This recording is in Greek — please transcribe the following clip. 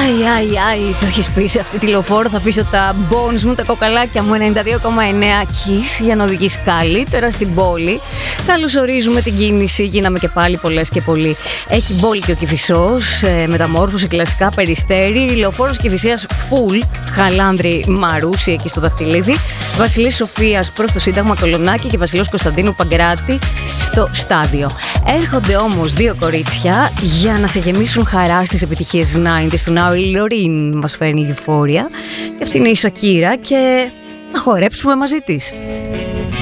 Αϊ, το έχεις πει σε αυτή τη λεωφόρο. Θα αφήσω τα bones μου, τα κοκαλάκια μου 92,9 Kiss για να οδηγείς καλύτερα στην πόλη. Καλωσορίζουμε την κίνηση, γίναμε και πάλι πολλές και πολλοί. Έχει μπόλικη ο Κηφισός, μεταμόρφωση κλασικά Περιστέρι, λεωφόρος Κηφισίας full, Χαλάνδρη Μαρούσι εκεί στο Δαχτυλίδι, Βασιλής Σοφίας προς το Σύνταγμα Κολονάκι και Βασιλός Κωνσταντίνου Παγκράτη στο Στάδιο. Έρχονται όμως δύο κορίτσια για να σε γεμίσουν χαρά στις επιτυχίες 90's του Now. Η Λωρίν μας φέρνει Euphoria και αυτή είναι η Σακύρα και να χορέψουμε μαζί της.